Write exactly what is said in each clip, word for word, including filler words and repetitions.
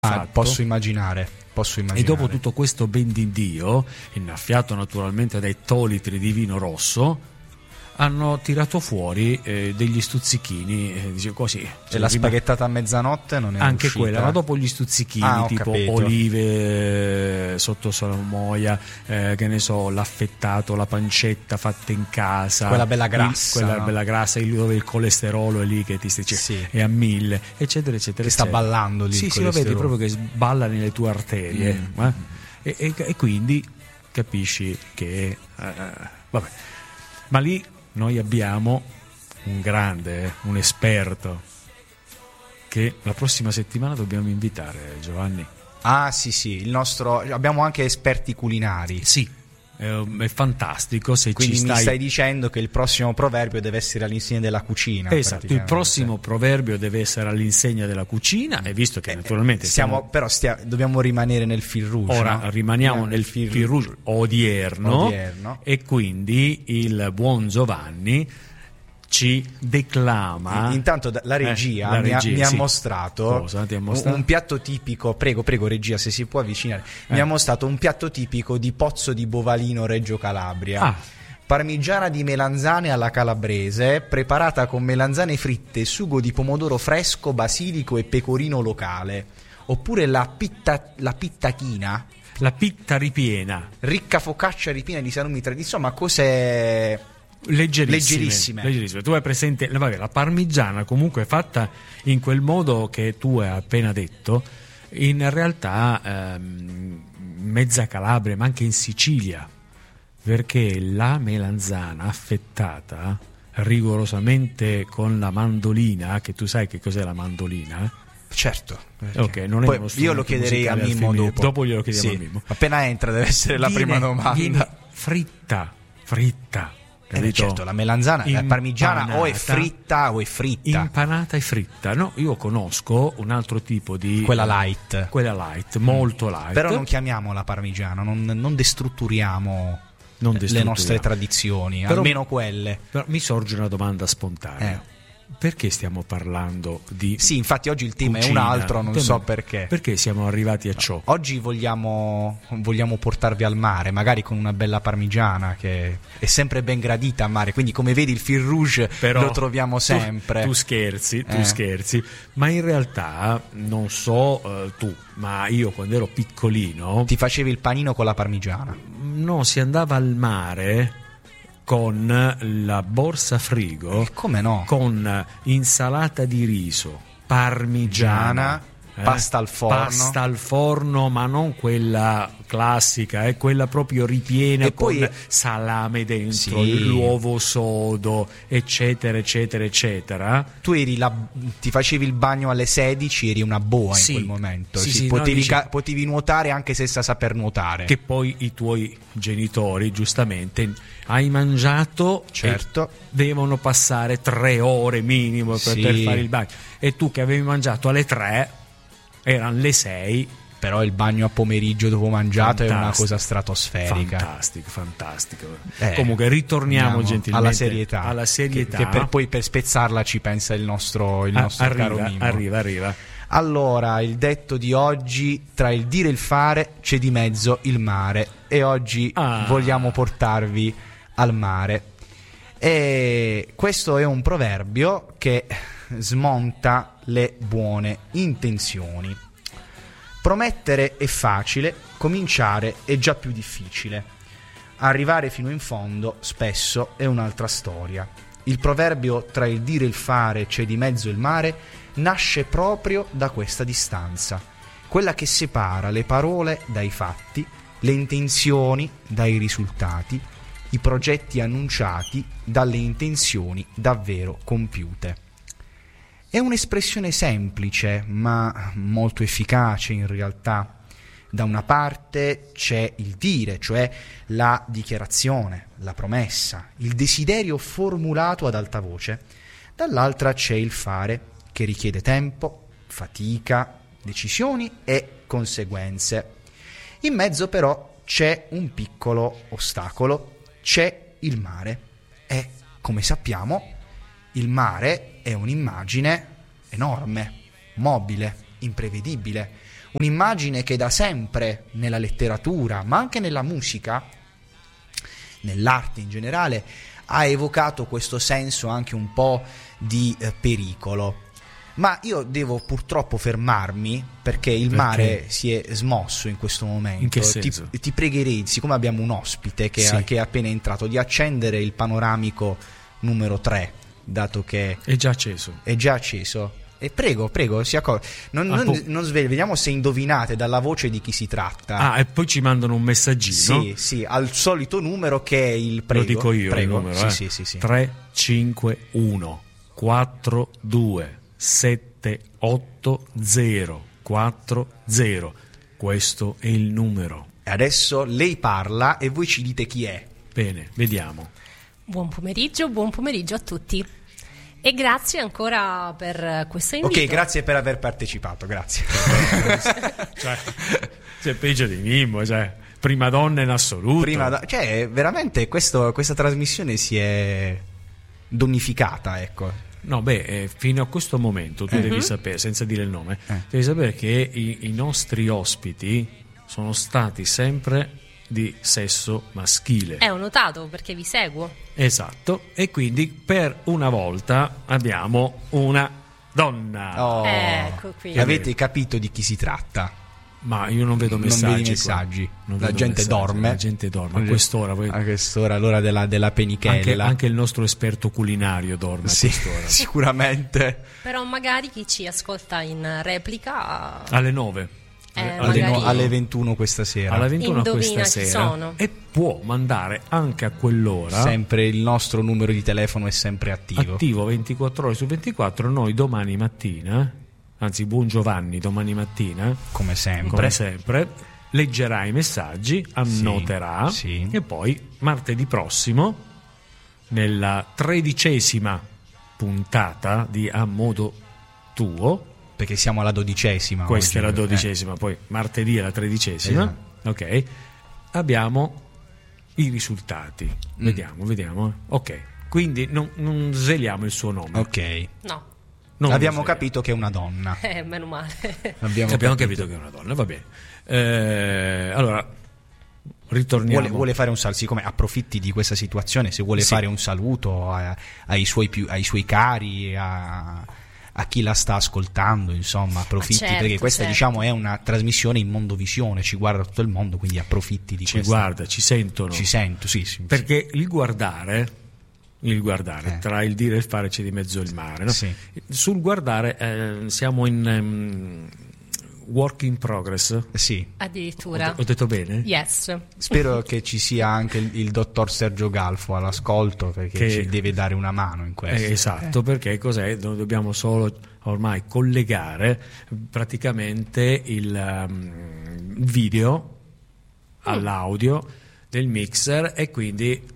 Ah, posso immaginare, posso immaginare. E dopo tutto questo ben di Dio, innaffiato naturalmente dai ettolitri di vino rosso, hanno tirato fuori eh, degli stuzzichini, eh, dice così. E la spaghettata a mezzanotte non è anche uscita. quella, ma dopo gli stuzzichini, ah, tipo capito. olive eh, sotto salamoia, eh, che ne so, l'affettato, la pancetta fatta in casa, quella bella grassa, il, quella no? bella grassa, il, dove il colesterolo è lì che ti sti, sì. è a mille, eccetera, eccetera. Che sta eccetera. ballando lì. Sì, il sì, lo vedi proprio che sballa nelle tue arterie, mm. eh? e, e, e quindi capisci che, uh, vabbè, ma lì noi abbiamo un grande, un esperto che la prossima settimana dobbiamo invitare, Giovanni. Ah sì sì, il nostro, abbiamo anche esperti culinari. Sì, è, è fantastico. Se Quindi ci stai... mi stai dicendo che il prossimo proverbio deve essere all'insegna della cucina. Esatto, il prossimo proverbio deve essere all'insegna della cucina, e visto che naturalmente stiamo, stiamo... però stia, dobbiamo rimanere nel fil rouge. Ora no? rimaniamo eh, nel fil, fil rouge odierno, odierno, e quindi il buon Giovanni ci declama. Intanto la regia, eh, la mi, regia ha, mi sì. ha mostrato Cosa ti ha mostrato? Un, un piatto tipico. Prego, prego, regia, se si può avvicinare. Eh. Mi ha mostrato un piatto tipico di Pozzo di Bovalino, Reggio Calabria. Ah. Parmigiana di melanzane alla calabrese, preparata con melanzane fritte, sugo di pomodoro fresco, basilico e pecorino locale. Oppure la, pitta, la pittachina. La pitta ripiena. Ricca focaccia ripiena di salumi tradizionali. Insomma, cose... Leggerissime, leggerissime. leggerissime. Tu hai presente, vabbè, la parmigiana comunque fatta in quel modo che tu hai appena detto, in realtà ehm, mezza Calabria, ma anche in Sicilia, perché la melanzana affettata rigorosamente con la mandolina, che tu sai che cos'è la mandolina? Certo. Ok, non è Poi uno io lo chiederei a Mimmo dopo. Dopo glielo chiediamo sì. a Mimmo. Appena entra deve essere la viene, prima domanda. Viene fritta, fritta. Eh, certo, la melanzana, la parmigiana o è fritta o è fritta. Impanata e fritta. No, io conosco un altro tipo di... Quella light. Quella light, molto light. Però non chiamiamola parmigiana, non, non destrutturiamo non le nostre tradizioni, però, almeno quelle. Però mi sorge una domanda spontanea. Eh. Perché stiamo parlando di... Sì, infatti oggi il tema cucina. è un altro, non Tema. so perché. Perché siamo arrivati a ciò? Oggi vogliamo, vogliamo portarvi al mare, magari con una bella parmigiana che è sempre ben gradita al mare, quindi come vedi il fil rouge Però lo troviamo sempre. Tu, tu scherzi, tu eh. scherzi, ma in realtà non so uh, tu, ma io quando ero piccolino... Ti facevi il panino con la parmigiana? No, si andava al mare... con la borsa frigo, eh, come no? Con insalata di riso, parmigiana, eh? pasta al forno, pasta al forno, ma non quella classica, è eh? quella proprio ripiena e con poi salame dentro, sì. l'uovo sodo, eccetera, eccetera, eccetera. Tu eri la, ti facevi il bagno alle sedici, eri una boa sì. in quel momento, sì, sì, sì, potevi, no, dice... ca- potevi nuotare anche senza saper nuotare. Che poi i tuoi genitori, giustamente, hai mangiato, certo, devono passare tre ore minimo per, sì. per fare il bagno, e tu che avevi mangiato alle tre erano le sei. Però il bagno a pomeriggio dopo mangiato fantastico, è una cosa stratosferica. Fantastico, fantastico. Eh, Comunque ritorniamo gentilmente alla serietà, alla serietà. Che, che per poi per spezzarla ci pensa il nostro, il nostro arriva, caro Mimmo. Arriva, arriva. Allora, il detto di oggi: tra il dire e il fare c'è di mezzo il mare. E oggi ah. vogliamo portarvi al mare. E questo è un proverbio che smonta le buone intenzioni. Promettere è facile, cominciare è già più difficile. Arrivare fino in fondo spesso è un'altra storia. Il proverbio tra il dire e il fare c'è di mezzo il mare nasce proprio da questa distanza, quella che separa le parole dai fatti, le intenzioni dai risultati, i progetti annunciati dalle intenzioni davvero compiute. È un'espressione semplice, ma molto efficace in realtà. Da una parte c'è il dire, cioè la dichiarazione, la promessa, il desiderio formulato ad alta voce. Dall'altra c'è il fare, che richiede tempo, fatica, decisioni e conseguenze. In mezzo però c'è un piccolo ostacolo, c'è il mare. E, come sappiamo, il mare è un'immagine enorme, mobile, imprevedibile, un'immagine che da sempre nella letteratura, ma anche nella musica, nell'arte in generale, ha evocato questo senso anche un po' di eh, pericolo. Ma io devo purtroppo fermarmi perché il Perché? mare si è smosso in questo momento. In che senso? Ti, ti pregherei, siccome abbiamo un ospite che, Sì. è, che è appena entrato, di accendere il panoramico numero tre, dato che È già acceso. è già acceso. E prego, prego, si accor- non, Ah, non, po- non svegli, vediamo se indovinate dalla voce di chi si tratta. Ah, e poi ci mandano un messaggino. Sì, sì, al solito numero che è il prego. Lo dico io prego. il numero, sì, eh. sì, sì, sì. tre cinque uno quattro due sette otto zero quattro zero. Questo è il numero. E adesso lei parla e voi ci dite chi è. Bene, vediamo. Buon pomeriggio, buon pomeriggio a tutti. E grazie ancora per questo invito. Ok, grazie per aver partecipato, grazie. Cioè, c'è peggio di Mimmo, cioè, prima donna in assoluto. Prima da- cioè, veramente questo- questa trasmissione si è donificata, ecco. No, beh, eh, fino a questo momento tu Eh. devi sapere, senza dire il nome, Eh. devi sapere che i, i nostri ospiti sono stati sempre di sesso maschile. Eh, ho notato perché vi seguo. Esatto, e quindi per una volta abbiamo una donna. Oh, Ecco qui. avete capito di chi si tratta? Ma io non vedo Non messaggi. vedi qua. messaggi. Non La vedo gente messaggi. dorme. La gente dorme a quest'ora. Poi A quest'ora, l'ora della, della penichella. anche, anche il nostro esperto culinario dorme Sì, a quest'ora. sicuramente. Però magari chi ci ascolta in replica Alle nove. Eh, alle, Alle, magari- no- alle ventuno questa sera. alle ventuno Indovina questa chi sera. sono. E può mandare anche a quell'ora. Sempre il nostro numero di telefono è sempre attivo. Attivo ventiquattro ore su ventiquattro. Noi domani mattina, anzi buon Giovanni domani mattina, Come sempre. come sempre, leggerà i messaggi, annoterà sì. e poi martedì prossimo, nella tredicesima puntata di A Modo Tuo, Perché siamo alla dodicesima. questa oggi. è la dodicesima, poi martedì è la tredicesima, Esatto. ok, abbiamo i risultati, Mm. vediamo, vediamo, eh. ok, quindi non, non sveliamo il suo nome. Eh, ok. no. Non lo Abbiamo sveliamo. capito che è una donna. Eh, meno male. Abbiamo, Abbiamo capito che è una donna, va bene. Eh, allora, ritorniamo. Vuole, vuole fare un saluto, siccome approfitti di questa situazione, se vuole Sì. fare un saluto a- ai, suoi più, ai suoi cari, a, a chi la sta ascoltando, insomma, approfitti, Ah, certo, perché questa certo. diciamo è una trasmissione in mondovisione, ci guarda tutto il mondo, quindi approfitti di Ci questa. guarda, ci sentono. Ci sento, sì, sì. Perché il guardare, il guardare, Eh. tra il dire e il fare c'è di mezzo il mare. No? Sì. Sul guardare eh, siamo in ehm, work in progress. Sì. Addirittura. Ho, ho detto bene? Yes. Spero che ci sia anche il, il dottor Sergio Galfo all'ascolto, perché Che- ci deve dare una mano in questo. Eh, esatto, perché cos'è? Noi dobbiamo solo ormai collegare praticamente il um, video all'audio del mixer e quindi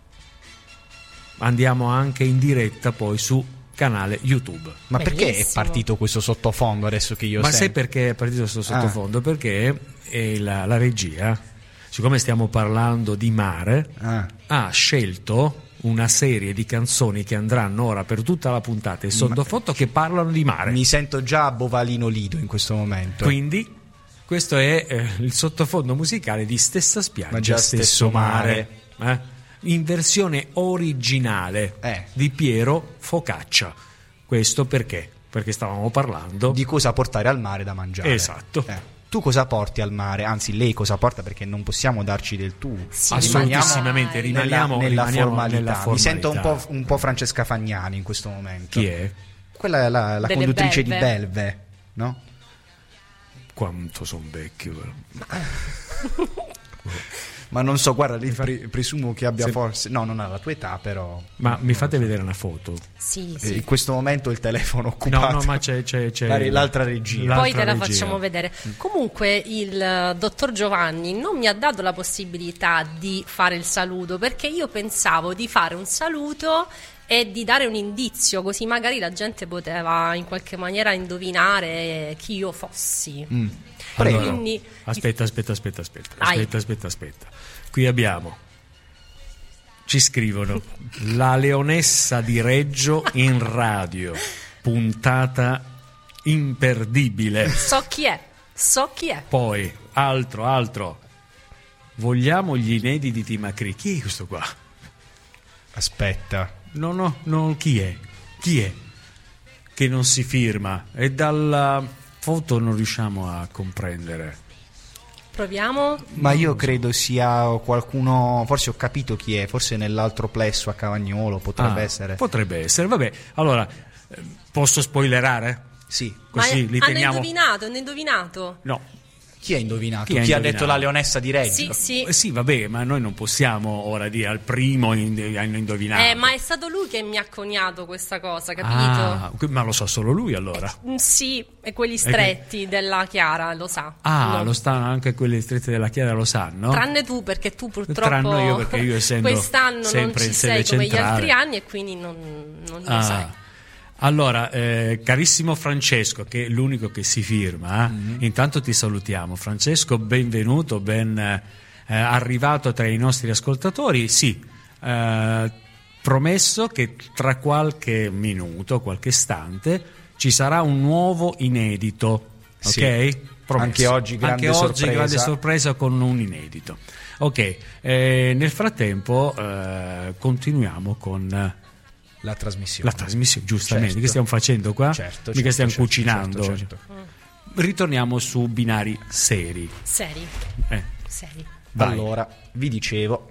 andiamo anche in diretta poi su canale YouTube. Ma perché è Bellissimo. partito questo sottofondo adesso che io Ma sento? sai perché è partito questo Ah. sottofondo? Perché eh, la, la regia, siccome stiamo parlando di mare, Ah. ha scelto una serie di canzoni che andranno ora per tutta la puntata in sottofondo che parlano di mare. Mi sento già Bovalino Lido in questo momento. Quindi questo è eh, il sottofondo musicale di Stessa spiaggia, Ma già stesso, stesso mare, eh? In versione originale Eh. di Piero Focaccia. Questo perché? Perché stavamo parlando Di cosa portare al mare da mangiare. Esatto. Eh. Tu cosa porti al mare? Anzi, lei cosa porta? Perché non possiamo darci del tu. Sì, assolutissimamente, dai. rimaniamo nella, nella rimaniamo formalità. nella Mi sento un po', formalità. un po' Francesca Fagnani in questo momento. Chi è? Quella è la, la Delle conduttrice Belve. di Belve, no? Quanto sono vecchio però. Ma non so, guarda, lei pre- presumo che abbia Se- forse... No, non ha la tua età, però... Ma mi fate vedere una foto? Sì, Eh, sì. In questo momento il telefono No, occupato. no, ma c'è, c'è, c'è La- l'altra regia. l'altra Poi te la regia. facciamo vedere. Comunque il eh, dottor Giovanni non mi ha dato la possibilità di fare il saluto, perché io pensavo di fare un saluto e di dare un indizio, così magari la gente poteva in qualche maniera indovinare chi io fossi. Mm. Prego. Allora, Quindi- aspetta, aspetta, aspetta, aspetta, Vai. aspetta, aspetta, aspetta. Qui abbiamo, ci scrivono, la Leonessa di Reggio in radio, puntata imperdibile. So chi è. So chi è. Poi, altro, altro. Vogliamo gli inediti di Macri. Chi è questo qua? Aspetta. No, no, no, chi è? Chi è? Che non si firma. E dalla foto non riusciamo a comprendere. Proviamo. Ma io credo sia qualcuno, forse ho capito chi è, forse nell'altro plesso a Cavagnolo, potrebbe Ah, essere. Potrebbe essere, vabbè. Allora, eh, posso spoilerare? Sì. Così Ma li hanno teniamo. indovinato, hanno indovinato. No. Chi ha indovinato? Chi Chi, ha ha indovinato? detto la leonessa di Reggio? Sì, sì. Eh, sì, vabbè, ma noi non possiamo ora dire al primo in- hanno indovinato. Eh, ma è stato lui che mi ha coniato questa cosa, capito? Ah, que- ma lo sa solo lui allora. Mm, Sì, e quelli stretti della Chiara, lo sa. Ah, No. lo stanno anche quelle strette della Chiara, lo sanno? Tranne tu, perché tu purtroppo Tranne io, perché io essendo quest'anno non sempre ci in sei sede come gli centrale. altri anni e quindi non, non lo Ah. sai. Allora, eh, carissimo Francesco, che è l'unico che si firma, eh, Mm-hmm. intanto ti salutiamo. Francesco, benvenuto, ben eh, arrivato tra i nostri ascoltatori. Sì, eh, promesso che tra qualche minuto, qualche istante, ci sarà un nuovo inedito, ok? Sì. Promesso. Anche oggi grande Anche oggi sorpresa. grande sorpresa con un inedito. Ok, eh, nel frattempo eh, continuiamo con La trasmissione. la trasmissione, giustamente. Certo. Che stiamo facendo qua? Certo, Mica certo, stiamo certo, cucinando. certo, certo. Ritorniamo su binari seri. Seri, Eh, seri. vai. Allora, vi dicevo,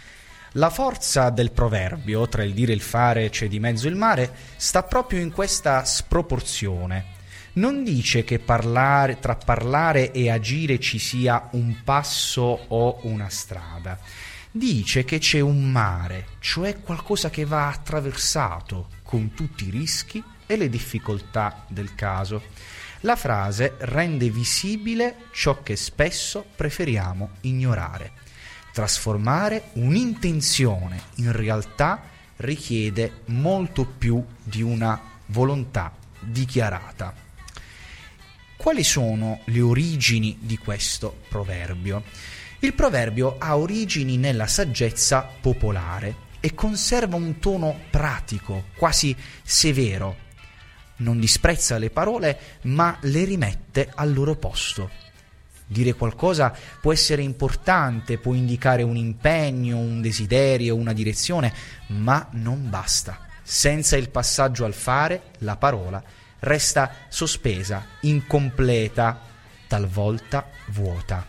la forza del proverbio, tra il dire e il fare c'è di mezzo il mare, sta proprio in questa sproporzione. Non dice che parlare, tra parlare e agire ci sia un passo o una strada. Dice che c'è un mare, cioè qualcosa che va attraversato con tutti i rischi e le difficoltà del caso. La frase rende visibile ciò che spesso preferiamo ignorare. Trasformare un'intenzione in realtà richiede molto più di una volontà dichiarata. Quali sono le origini di questo proverbio? Il proverbio ha origini nella saggezza popolare e conserva un tono pratico, quasi severo. Non disprezza le parole, ma le rimette al loro posto. Dire qualcosa può essere importante, può indicare un impegno, un desiderio, una direzione, ma non basta. Senza il passaggio al fare, la parola resta sospesa, incompleta, talvolta vuota.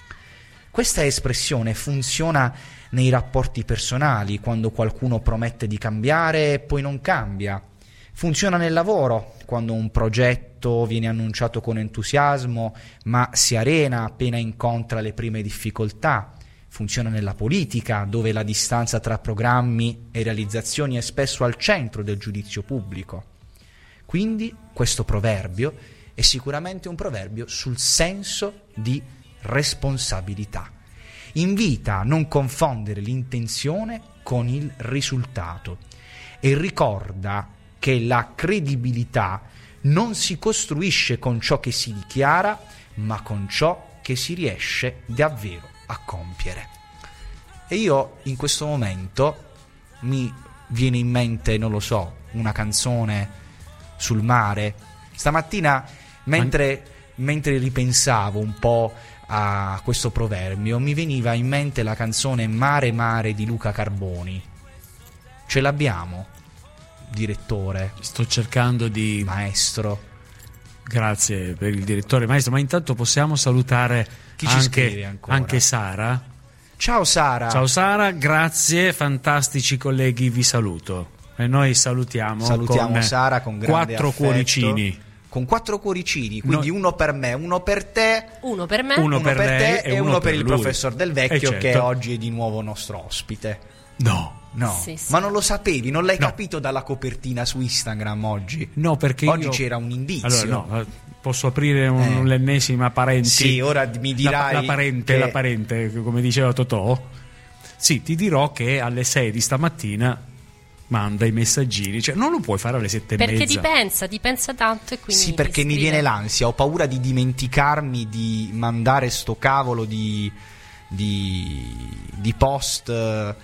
Questa espressione funziona nei rapporti personali, quando qualcuno promette di cambiare e poi non cambia. Funziona nel lavoro, quando un progetto viene annunciato con entusiasmo, ma si arena appena incontra le prime difficoltà. Funziona nella politica, dove la distanza tra programmi e realizzazioni è spesso al centro del giudizio pubblico. Quindi questo proverbio è sicuramente un proverbio sul senso di responsabilità. Invita a non confondere l'intenzione con il risultato e ricorda che la credibilità non si costruisce con ciò che si dichiara, ma con ciò che si riesce davvero a compiere. E io in questo momento mi viene in mente, non lo so, una canzone sul mare. Stamattina, mentre, mentre ripensavo un po' a questo proverbio, mi veniva in mente la canzone Mare Mare di Luca Carboni. Ce l'abbiamo, direttore, Sto cercando di... maestro? Grazie per il direttore maestro, ma intanto possiamo salutare Chi ci anche, scrive ancora? anche Sara. Ciao Sara. Ciao Sara, grazie, fantastici colleghi, vi saluto. E noi salutiamo, Salutiamo con Sara con grande quattro affetto. cuoricini. Con quattro cuoricini, quindi No. uno per me, uno per te, Uno per me. Uno uno per per, lei te e e uno uno per per il lui. professor Del Eh, Vecchio, certo. che oggi è di nuovo nostro ospite. No, No, Sì, sì. ma non lo sapevi, non l'hai No. capito dalla copertina su Instagram oggi? no, perché Oggi io... c'era un indizio. Allora, no, eh, posso aprire un- Eh. l'ennesima parenti? Sì, ora mi dirai la, la parente, che- la parente, come diceva Totò. Sì, ti dirò che alle sei di stamattina manda i messaggini, cioè non lo puoi fare alle sette e Perché mezza. ti pensa, ti pensa tanto e quindi Sì, perché ti mi scrive. viene l'ansia, ho paura di dimenticarmi di mandare sto cavolo di, di, di post eh,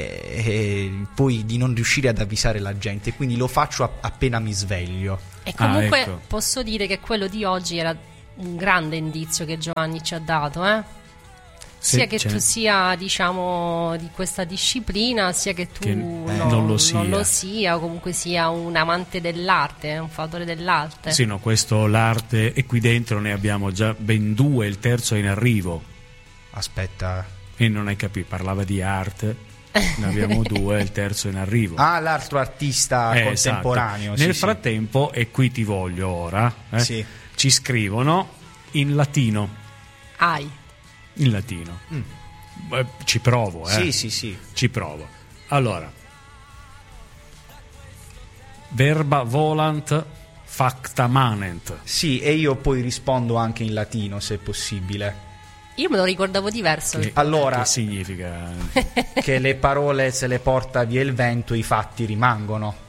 e poi di non riuscire ad avvisare la gente, quindi lo faccio a- appena mi sveglio. E comunque Ah, ecco. posso dire che quello di oggi era un grande indizio che Giovanni ci ha dato, eh? Sì, sia che c'è. tu sia, diciamo, di questa disciplina, sia che tu Che, eh, no- non lo sia. non lo sia, o comunque sia un amante dell'arte, un fautore dell'arte. Sì, no, questo l'arte, e qui dentro ne abbiamo già ben due, il terzo è in arrivo. Aspetta. E non hai capito, parlava di arte, ne abbiamo due, il terzo è in arrivo. Ah, l'altro artista Eh, contemporaneo. esatto. Nel sì, frattempo, e qui ti voglio ora, eh, Sì. ci scrivono in latino. Ai. In latino. Eh, Ci provo, eh. Sì, sì, sì. Ci provo. Allora, verba volant facta manent. Sì, e io poi rispondo anche in latino, se è possibile. Io me lo ricordavo diverso. Che, Allora- che significa? Che le parole se le porta via il vento, i fatti rimangono.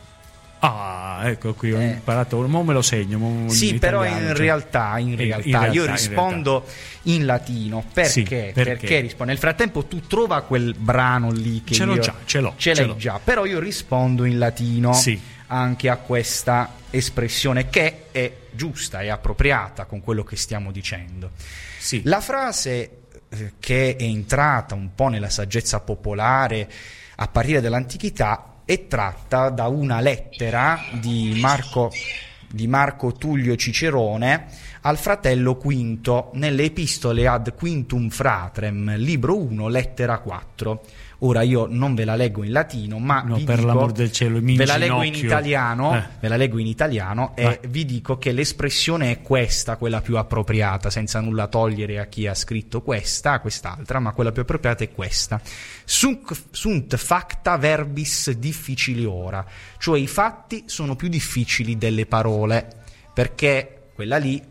Ah, ecco qui, ho Eh. imparato, mo me lo segno. mo Sì, in però italiano, in cioè. realtà, in In- realtà, in realtà, io in rispondo in latino. Perché? Sì, perché? Perché rispondo? Nel frattempo tu trova quel brano lì che Ce l'ho io- già, ce l'ho, ce ce l'hai l'ho. già, però io rispondo in latino Sì. anche a questa espressione che è giusta e appropriata con quello che stiamo dicendo. Sì. La frase eh, che è entrata un po' nella saggezza popolare a partire dall'antichità è tratta da una lettera di Marco, di Marco Tullio Cicerone al fratello Quinto nelle epistole ad Quintum Fratrem, libro uno, lettera quattro. Ora io non ve la leggo in latino, ma No, vi per dico- l'amor del cielo, mi ve la leggo in inginocchio. italiano, Eh. ve la leggo in italiano e Vai. vi dico che l'espressione è questa, quella più appropriata, senza nulla togliere a chi ha scritto questa, a quest'altra, ma quella più appropriata è questa. Sunt, sunt facta verbis difficiliora, cioè i fatti sono più difficili delle parole, perché quella lì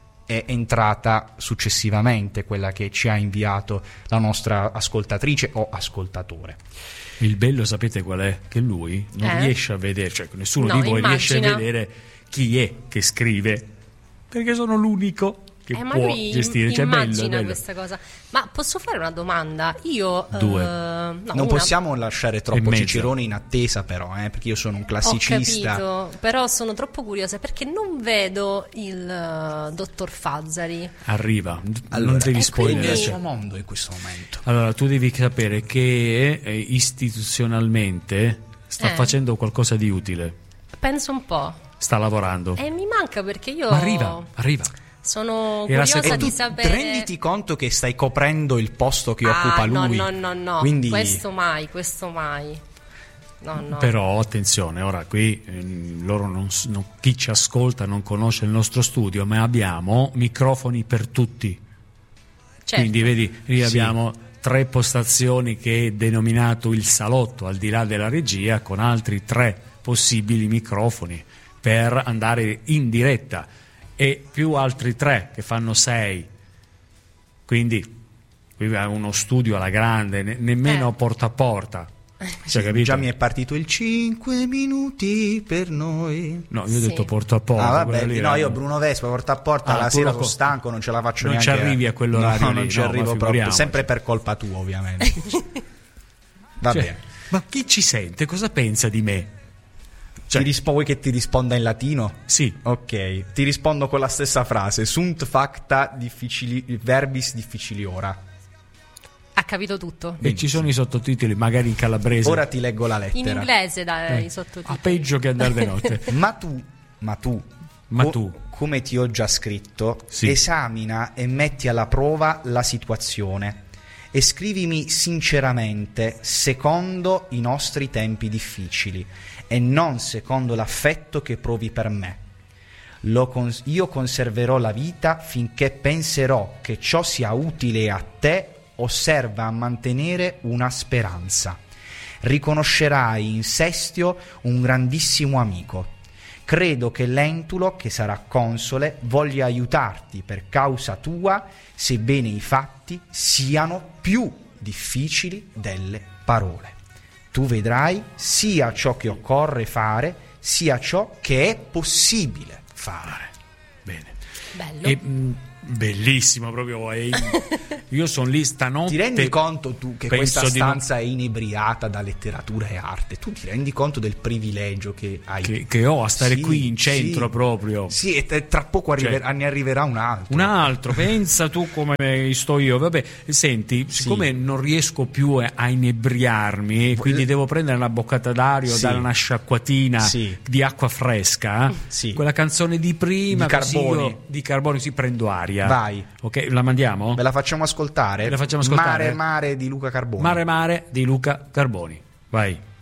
è entrata successivamente, quella che ci ha inviato la nostra ascoltatrice o ascoltatore. Il bello, sapete qual è? Che lui non Eh? riesce a vedere, cioè nessuno No, di voi riesce a immagina. vedere chi è che scrive, perché sono l'unico che Eh, ma può lui gestire. im- Cioè, bello, immagina bello. questa cosa. Ma posso fare una domanda? Io Due. eh, no, Non una- possiamo lasciare E troppo mezza. Cicerone in attesa, però, eh, perché io sono un Ho classicista. capito, però sono troppo curiosa perché non vedo il eh, dottor Fazzari. Arriva, Allora, non devi e spoilerare. Nel quindi- suo mondo in questo momento. Allora, tu devi sapere che eh, istituzionalmente sta Eh. facendo qualcosa di utile, Penso un po'. sta lavorando. E mi manca perché io Ma arriva, arriva. sono Era curiosa secondo- di Tu sapere. renditi conto che stai coprendo il posto che Ah, occupa no, lui. no, no, no. Quindi Questo mai, questo mai. No, no. Però attenzione, ora qui ehm, loro non, s- non- chi ci ascolta non conosce il nostro studio, ma abbiamo microfoni per tutti. Certo. Quindi vedi, lì Sì. abbiamo tre postazioni che è denominato il salotto al di là della regia, con altri tre possibili microfoni per andare in diretta e più altri tre che fanno sei. Quindi qui è uno studio alla grande, ne- nemmeno Eh. porta a porta. Cioè, capito? già mi è partito il cinque minuti per noi. No, io ho Sì. detto porta a porta. Ah, vabbè, quello lì no, era- io Bruno Vespa, porta a porta, Ah, la tu sera lo sono co- stanco, non ce la faccio non ci neanche. arrivi a quell'orario No, lì, non ci no, arrivo ma proprio, figuriamoci. sempre per colpa tua, ovviamente. Va Cioè, bene. ma chi ci sente? Cosa pensa di me? Cioè, Ti rispo- vuoi che ti risponda in latino? sì, Ok, ti rispondo con la stessa frase. Sunt facta difficili, verbis difficiliora. Ha capito tutto. e ci sono i sottotitoli, magari in calabrese. Ora ti leggo la lettera. In inglese dai Eh. i sottotitoli. Ah, peggio che andare di notte. Ma tu, ma tu, Ma co- tu. come ti ho già scritto, Sì. esamina e metti alla prova la situazione e scrivimi sinceramente secondo i nostri tempi difficili e non secondo l'affetto che provi per me. Lo cons- io conserverò la vita finché penserò che ciò sia utile a te o serva a mantenere una speranza. Riconoscerai in Sestio un grandissimo amico. Credo che l'Entulo, che sarà console, voglia aiutarti per causa tua, sebbene i fatti siano più difficili delle parole. Tu vedrai sia ciò che occorre fare, sia ciò che è possibile fare. Bene. Bello. E, mh, Bellissimo, proprio. È... Io sono lì stanotte. Ti rendi conto tu che questa penso di non- stanza è inebriata da letteratura e arte? Tu ti rendi conto del privilegio che hai? che, che ho a stare Sì, qui in centro sì. proprio. Sì, e t- tra poco arriver- Cioè, ne arriverà un altro. Un altro, pensa tu come sto io. Vabbè, senti, siccome non riesco più a a inebriarmi, quindi devo prendere una boccata d'aria, Sì. dare una sciacquatina Sì. di acqua fresca, Sì. quella canzone di prima, Di così Carboni. io- di Carboni, sì, prendo aria. Vai. Ok, la mandiamo? Ve la facciamo ascoltare? Ve la facciamo ascoltare? Mare Mare di Luca Carboni. Mare Mare di Luca Carboni. Vai.